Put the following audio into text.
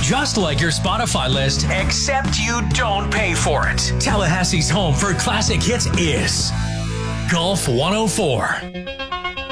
Just like your Spotify list, except you don't pay for it. Tallahassee's home for classic hits is Golf 104.